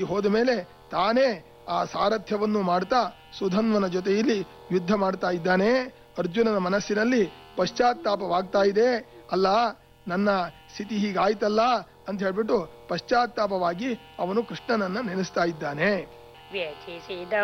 ಹೋದ ಮೇಲೆ ತಾನೇ ಆ ಸಾರಥ್ಯವನ್ನು ಮಾಡ್ತಾ ಸುಧನ್ವನ ಜೊತೆಯಲ್ಲಿ ಯುದ್ಧ ಮಾಡ್ತಾ ಇದ್ದಾನೆ. ಅರ್ಜುನನ ಮನಸ್ಸಿನಲ್ಲಿ ಪಶ್ಚಾತ್ತಾಪವಾಗ್ತಾ ಇದೆ. ಅಲ್ಲ, ನನ್ನ ಸ್ಥಿತಿ ಹೀಗಾಯ್ತಲ್ಲ ಅಂತ ಹೇಳ್ಬಿಟ್ಟು ಪಶ್ಚಾತ್ತಾಪವಾಗಿ ಅವನು ಕೃಷ್ಣನನ್ನ ನೆನೆಸ್ತಾ ಇದ್ದಾನೆ.